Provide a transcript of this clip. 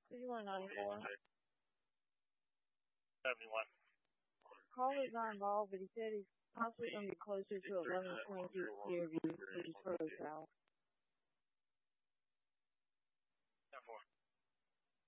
5194. 71. Caller's not involved, but he said he's possibly going to be closer to 1122 Clearview, which is further south.